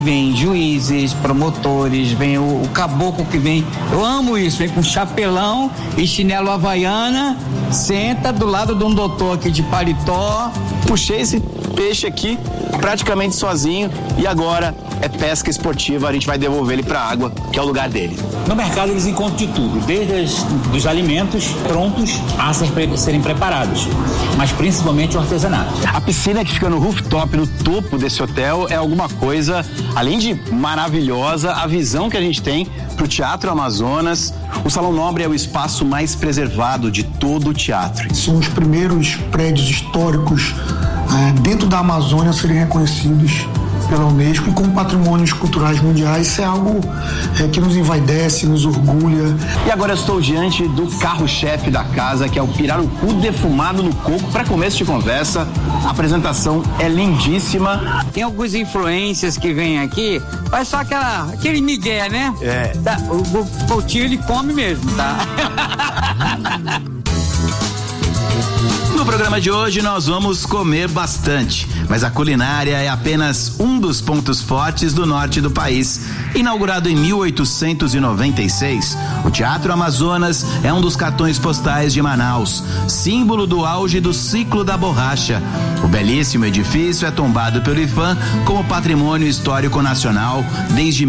Vem juízes, promotores, vem o caboclo que vem, eu amo isso, vem com chapelão e chinelo havaiana, senta do lado de um doutor aqui de paletó. Puxei esse peixe aqui praticamente sozinho e agora é pesca esportiva, a gente vai devolver ele para a água, que é o lugar dele. No mercado eles encontram de tudo, desde dos alimentos prontos a serem preparados, mas principalmente o artesanato. A piscina que fica no rooftop, no topo desse hotel, é alguma coisa, além de maravilhosa, a visão que a gente tem para o Teatro Amazonas. O Salão Nobre é o espaço mais preservado de todo o teatro. São os primeiros prédios históricos dentro da Amazônia a serem reconhecidos pela Unesco e como patrimônios culturais mundiais. Isso é algo que nos envaidece, nos orgulha. E agora eu estou diante do carro-chefe da casa, que é o pirarucu defumado no coco. Para começo de conversa, a apresentação é lindíssima. Tem alguns influências que vêm aqui, faz só aquele migué, né? Tá, o Coutinho ele come mesmo, tá? No programa de hoje nós vamos comer bastante, mas a culinária é apenas um dos pontos fortes do norte do país. Inaugurado em 1896, o Teatro Amazonas é um dos cartões postais de Manaus, símbolo do auge do ciclo da borracha. O belíssimo edifício é tombado pelo IPHAN como Patrimônio Histórico Nacional desde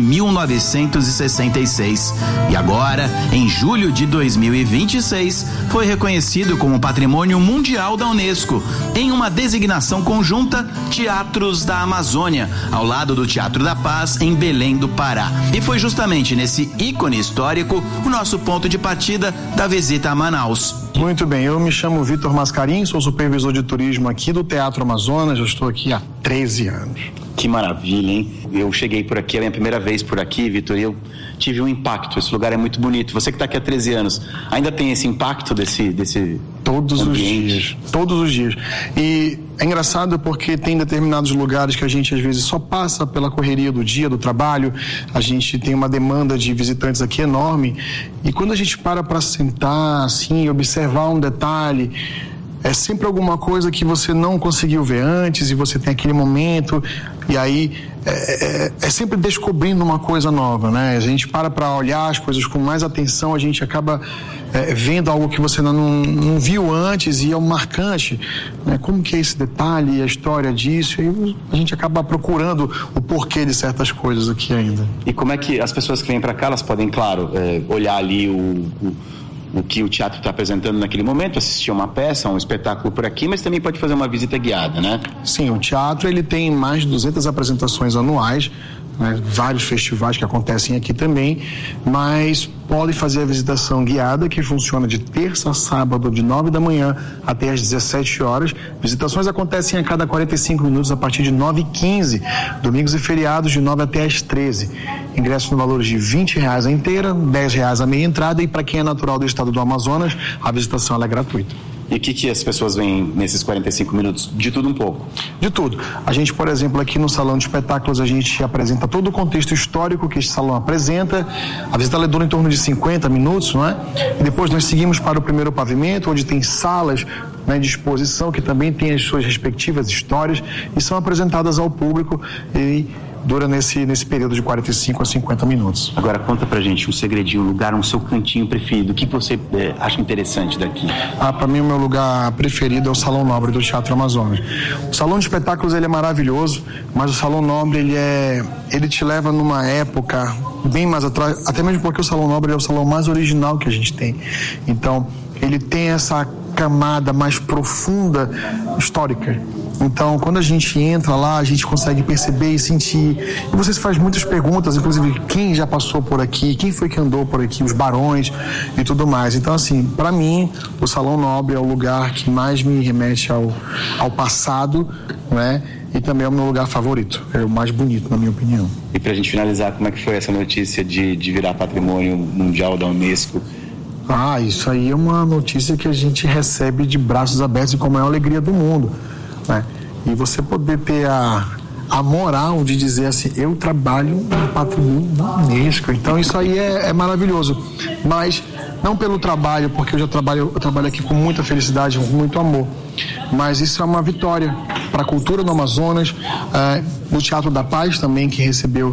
1966. E agora, em julho de 2026, foi reconhecido como Patrimônio Mundial da Unesco, em uma designação conjunta Teatros da Amazônia, ao lado do Teatro da Paz, em Belém do Pará. E foi justamente nesse ícone histórico o nosso ponto de partida da visita a Manaus. Muito bem, eu me chamo Vitor Mascarim, sou supervisor de turismo aqui do Teatro Amazonas, eu estou aqui há 13 anos. Que maravilha, hein? Eu cheguei por aqui, é a minha primeira vez por aqui, Vitor, e eu tive um impacto. Esse lugar é muito bonito. Você que está aqui há 13 anos, ainda tem esse impacto desse todos ambiente? Todos os dias. E é engraçado porque tem determinados lugares que a gente às vezes só passa pela correria do dia, do trabalho. A gente tem uma demanda de visitantes aqui enorme. E quando a gente para sentar assim, observar um detalhe, é sempre alguma coisa que você não conseguiu ver antes e você tem aquele momento e aí é sempre descobrindo uma coisa nova, né? A gente para olhar as coisas com mais atenção, a gente acaba vendo algo que você não viu antes e é um marcante, né? Como que é esse detalhe, a história disso, e a gente acaba procurando o porquê de certas coisas aqui ainda. E como é que as pessoas que vêm para cá, elas podem, claro, olhar ali o que o teatro está apresentando naquele momento, assistir uma peça, um espetáculo por aqui, mas também pode fazer uma visita guiada, né? Sim, o teatro ele tem mais de 200 apresentações anuais, né? Vários festivais que acontecem aqui também, mas pode fazer a visitação guiada, que funciona de terça a sábado, de 9 da manhã até às 17 horas. Visitações acontecem a cada 45 minutos a partir de 9h15, domingos e feriados de 9 até às 13. Ingresso no valor de R$20 a inteira, R$10 a meia entrada, e para quem é natural do estado do Amazonas, a visitação ela é gratuita. E o que as pessoas veem nesses 45 minutos? De tudo um pouco? De tudo. A gente, por exemplo, aqui no Salão de Espetáculos, a gente apresenta todo o contexto histórico que este salão apresenta. A visita dura em torno de 50 minutos, não é? E depois nós seguimos para o primeiro pavimento, onde tem salas, né, de exposição, que também tem as suas respectivas histórias e são apresentadas ao público e dura nesse período de 45 a 50 minutos. Agora conta pra gente um segredinho, um lugar, um seu cantinho preferido. O que você acha interessante daqui? Para mim o meu lugar preferido é o Salão Nobre do Teatro Amazonas. O Salão de Espetáculos ele é maravilhoso, mas o Salão Nobre ele te leva numa época bem mais atrás, até mesmo porque o Salão Nobre é o salão mais original que a gente tem. Então ele tem essa camada mais profunda histórica. Então, quando a gente entra lá, a gente consegue perceber e sentir. E você se faz muitas perguntas, inclusive quem já passou por aqui, quem foi que andou por aqui, os barões e tudo mais. Então, assim, para mim, o Salão Nobre é o lugar que mais me remete ao passado, né? E também é o meu lugar favorito, é o mais bonito, na minha opinião. E pra gente finalizar, como é que foi essa notícia de virar Patrimônio Mundial da Unesco? Isso aí é uma notícia que a gente recebe de braços abertos e com a maior alegria do mundo, né? E você poder ter a moral de dizer assim, eu trabalho no Patrimônio da Unesco, então isso aí é maravilhoso. Mas não pelo trabalho, porque eu trabalho aqui com muita felicidade, com muito amor, mas isso é uma vitória para a cultura do Amazonas, o Teatro da Paz também, que recebeu